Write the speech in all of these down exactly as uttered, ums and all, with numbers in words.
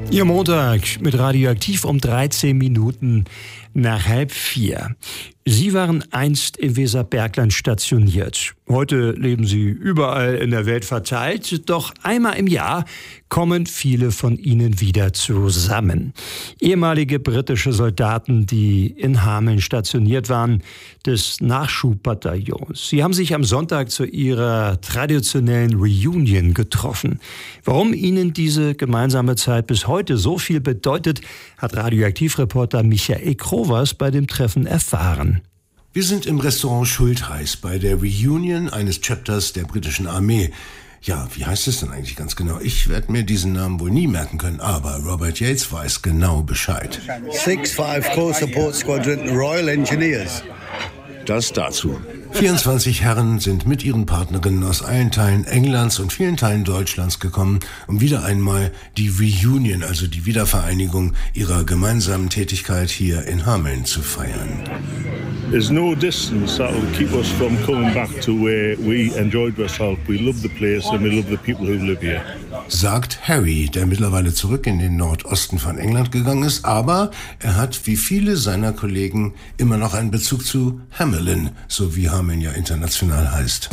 Ihr Montag mit Radioaktiv um dreizehn Minuten nach halb vier. Sie waren einst im Weserbergland stationiert. Heute leben Sie überall in der Welt verteilt. Doch einmal im Jahr kommen viele von Ihnen wieder zusammen. Ehemalige britische Soldaten, die in Hameln stationiert waren, des Nachschubbataillons. Sie haben sich am Sonntag zu ihrer traditionellen Reunion getroffen. Warum Ihnen diese gemeinsame Zeit bis heute so viel bedeutet, hat Radioaktivreporter Michael Krovers bei dem Treffen erfahren. Wir sind im Restaurant Schultheiß bei der Reunion eines Chapters der britischen Armee. Ja, wie heißt es denn eigentlich ganz genau? Ich werde mir diesen Namen wohl nie merken können, aber Robert Yates weiß genau Bescheid. six five Corps Support Squadron Royal Engineers. Das dazu. vierundzwanzig Herren sind mit ihren Partnerinnen aus allen Teilen Englands und vielen Teilen Deutschlands gekommen, um wieder einmal die Reunion, also die Wiedervereinigung ihrer gemeinsamen Tätigkeit hier in Hameln zu feiern. There's no distance that will keep us from coming back to where we enjoyed ourselves. We love the place and we love the people who live here. Sagt Harry, der mittlerweile zurück in den Nordosten von England gegangen ist, aber er hat wie viele seiner Kollegen immer noch einen Bezug zu Hamelin, so wie Hameln ja international heißt.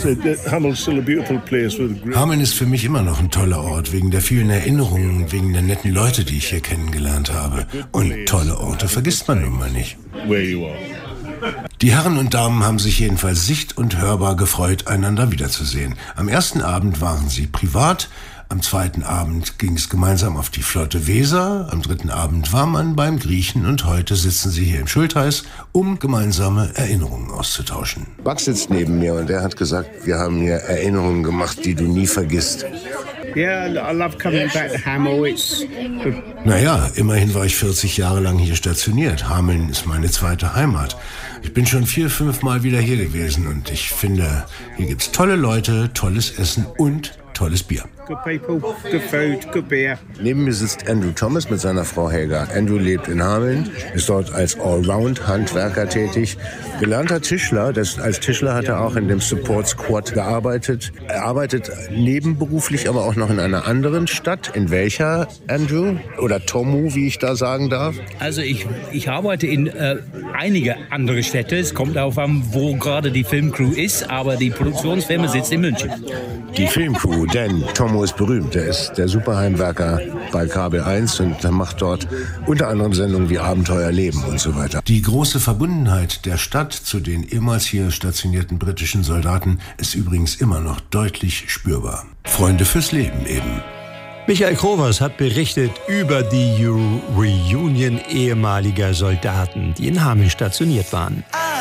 Hameln ist für mich immer noch ein toller Ort, wegen der vielen Erinnerungen, wegen der netten Leute, die ich hier kennengelernt habe. Und tolle Orte vergisst man nun mal nicht. Die Herren und Damen haben sich jedenfalls sicht- und hörbar gefreut, einander wiederzusehen. Am ersten Abend waren sie privat, am zweiten Abend ging es gemeinsam auf die Flotte Weser, am dritten Abend war man beim Griechen und heute sitzen sie hier im Schultheiß, um gemeinsame Erinnerungen auszutauschen. Buck sitzt neben mir und er hat gesagt, wir haben hier Erinnerungen gemacht, die du nie vergisst. Yeah, I love coming back to Hameln. It's Naja, immerhin war ich vierzig Jahre lang hier stationiert. Hameln ist meine zweite Heimat. Ich bin schon vier, fünf Mal wieder hier gewesen und ich finde, hier gibt's tolle Leute, tolles Essen und tolles Bier. good people, good food, good beer. Neben mir sitzt Andrew Thomas mit seiner Frau Helga. Andrew lebt in Hameln, ist dort als Allround-Handwerker tätig. Gelernter Tischler, das, als Tischler hat er auch in dem Support Squad gearbeitet. Er arbeitet nebenberuflich aber auch noch in einer anderen Stadt. In welcher, Andrew? Oder Tomu, wie ich da sagen darf? Also ich, ich arbeite in äh, einige andere Städte. Es kommt darauf an, wo gerade die Filmcrew ist, aber die Produktionsfirma sitzt in München. Die Filmcrew, denn Tomu ist berühmt. Er ist der Superheimwerker bei K B eins und macht dort unter anderem Sendungen wie Abenteuerleben und so weiter. Die große Verbundenheit der Stadt zu den ehemals hier stationierten britischen Soldaten ist übrigens immer noch deutlich spürbar. Freunde fürs Leben eben. Michael Krovers hat berichtet über die Reunion ehemaliger Soldaten, die in Hameln stationiert waren.